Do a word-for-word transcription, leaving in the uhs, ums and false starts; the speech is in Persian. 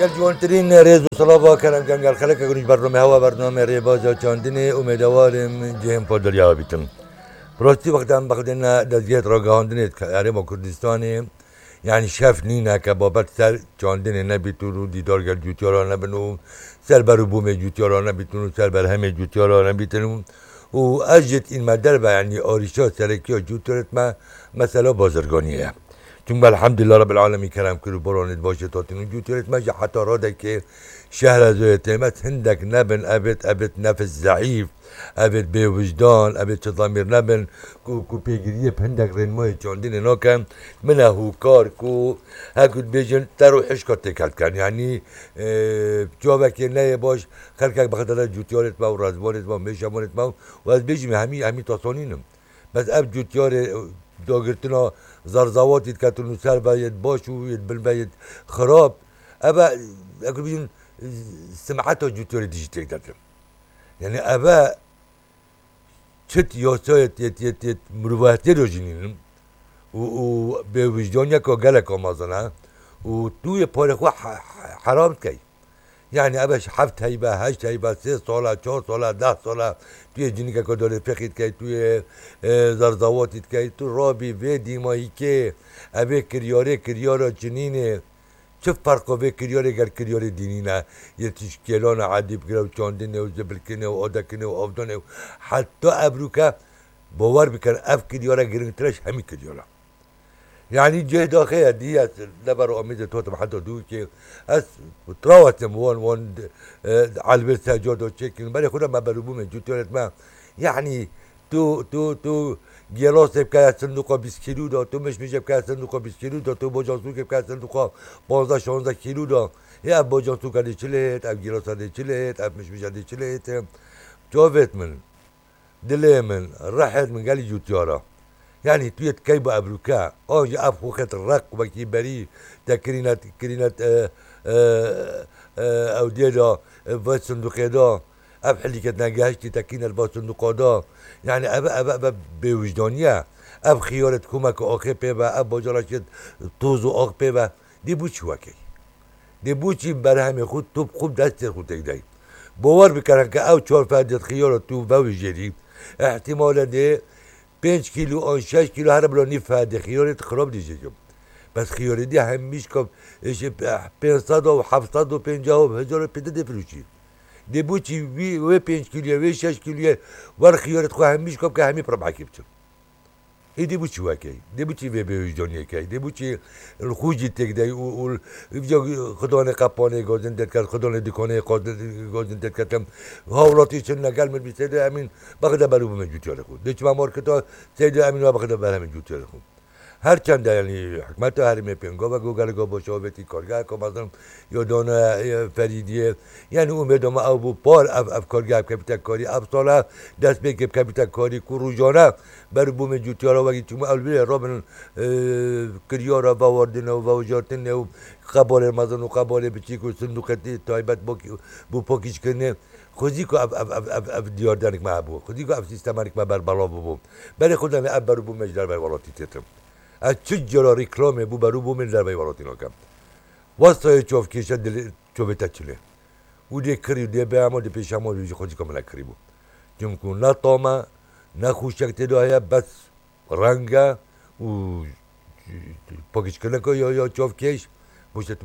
گل جوانترین ریز و صلابا کردم گل خلک کنیش برنامه هوا برنامه ریبازا چاندنی امیدوارم جهم پر دریا بیتم. براستی وقتم بخدن دزگیت را گهاندنیت که ما کردستانی یعنی شف نینا که بابت سر چاندنی نبیتونو دیدار گل جوتیارا نبینو سر برو بوم جوتیارا نبیتونو سر بر همه جوتیارا نبیتونو و اجت این مدر به یعنی آریشا سرکی جوتیارت ما مثلا بازرگانیه. چون الحمدلله رب العالمین کرم کرو برانت باشه تا تینو جوتیارت ما جا حتی راده که شهر زویت مت هندك نبن أبت أبت نفس ضعيف أبت بوجدان أبت ضمير نبن كو كو بيجريه بهندك رين موي جاندين هناك منها هو كار كو هاكو بيجن تروح حشكة تكالت كان يعني اه جوابك لا باش خلكك بخاطر جوتيارت ما ورازبانت ما مشامونت ما واز بيجي همي همي تصانينم بس أب جوتيار داغرتنا زرزوات يتكتلون سر بايد باشو يتبل بايد خراب أبا أقول بيجن سمعته جوتيار ديجيتال دادم يعني أبا چت یاسایت یت یت یت مروحتی رو جنینم و و به وجدانیا که گله آمازنه و توی پاره خو حرام کی يعني أباش حفت هيبة هشت هيبة سه ساله چهار ساله ده ساله توی جنی که داره فقید کی توی زرزواتی کی تو رابی و دیمایی که أبا کریاره کریاره جنینه چه فرقه به کریاره گر کریاره دینی نه یه تشکیلان عادی بگیره و چاندنه و زبل کنه و آده کنه و آفدانه و حتی ابروکه باور بکن اف کریاره گرنگترش همی کریاره يعني جه داخل دي لبرو اميد توتم حتى دو كي اس تراوتم وان وان على البيت جودو تشيكن بالي خدا ما بربو من جوتورت ما يعني تو تو تو گلاس بکه صندوق بیست کیلو دا تو مش میشه بکه صندوق بیست کیلو دا تو باجانسو که بکه صندوق پانزده شانزده کیلو دا یا باجانسو کدی چلت اب گلاس دی چلت اب مش میشه دی چلت جاوت من دلی من راحت من قال جوتيارا يعني تويت كيبو ابروكا اه يا اب خوخت الرق وكي بري تكرينات كرينات اه اه اه او ديدا فاس صندوق دا اب حلي كت نجاهشتي تكين الفاس صندوق دا يعني اب اب اب بوجدانيه اب خيارت كومك اخي بيبا اب باجراشت توز اخ بيبا دي بوچ وكي دي بوچي برهم خود توب خوب دست خود تگدای باور بکردن که او چهار فردیت خیارت تو بوجدی احتمالا ده پنج کیلو آن شش کیلو هر بلا نیم فرد خیارت خراب دیجه جم بس خیاری دی همیش کم اش پنجصد و هفتصد و پنجاه و هزار و پنجاه دفروشی دی بوچی وی و پنج کیلو وی شش کیلو ور خیارت خو همیش کم که همی پرم حکیب چم ای دی بوچی واکی دی بوچی وی به وجدانی کی دی بوچی الخوجی تک دی و خدا نه قپانه گازن دت کرد خدا نه دکانه گازن دت کردم هاولاتی چن نگل من بیسته امین بخدا برو به جوتیار خود دیچ ما مارکتا سید امین و بخدا بر همین جوتیار خود هر چند یعنی حکمت هرمی پنگا و گوگل گا باشاوتی کارگاه که مثلا یادان فریدیه یعنی امیدم او بو پار اف اف کارگاه کپیتان کاری اف ساله دست به کپیتان کاری کروجانه بر بوم جوتیارا وقتی چون البته رابن کریارا باوردن و باوجارتن و قبال مزن و قبال بچیک و صندوقتی تایبت با بو پاکیش کنه خودی کو اف اف اف اف دیار دانک ما بو خودی کو اف سیستمانیک ما بر بالا بو برای خودم اب بر بوم مجدر بر ولاتی تتم از چه جرا ریکلامه بو برو بو من در بای ولاتی نکم واسطه چوف کیشه دل چوبه تچله و دی کری دی به اما دی پیش اما دی خودی کاملا کری بو چون کو نه طامه نه خوشک تداهی بس رنگه و پاکیش کنه که یا یا چوف کیش